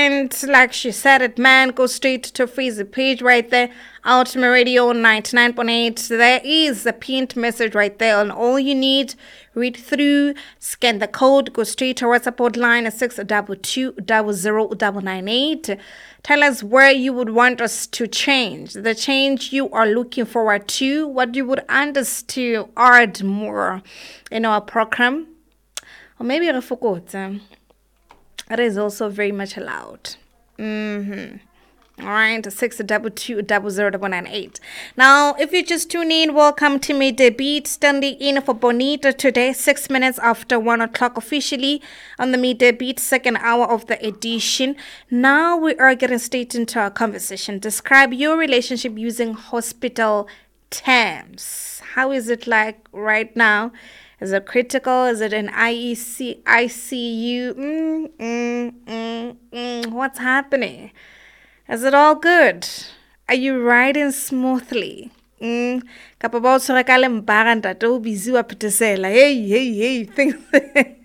And like she said it, man, go straight to Facebook page right there. Ultimate Radio 99.8. There is a pinned message right there, and all you need, read through, scan the code, go straight to our support line at 622-000998. Tell us where you would want us to change, the change you are looking forward to, what you would want us to add more in our program. Or maybe a fokotse. It is also very much allowed. All right, 622-0098. Now, if you just tune in, welcome to Midday Beat, standing in for Bonita today, 6 minutes after 1 o'clock officially on the Midday Beat, second hour of the edition. Now we are getting straight into our conversation. Describe your relationship using hospital terms. How is it like right now? Is it critical? Is it an ICU? What's happening? Is it all good? Are you riding smoothly? Kapa ba o tshwere ka le mpara ntate o busy wa phetesela. Hey, things